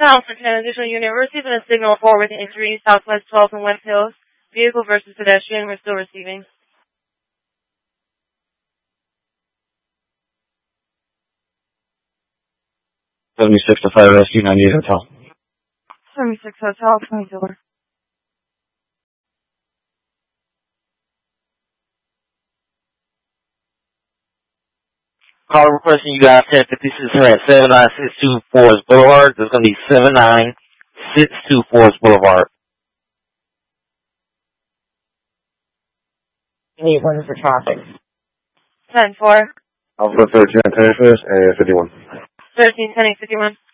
Townsend Transitional Unit, we're receiving a signal forward to entry, Southwest 12th and West Hills. Vehicle versus pedestrian, we're still receiving. 76 to 5 Rescue 98 Hotel. 76 Hotel, 24. Call requesting you guys check that this is her at 7962 Forest Boulevard. There's going to be 7962 Forest Boulevard. Need one for traffic. 10-4. Alpha 13 10 area 51. 13 10 51.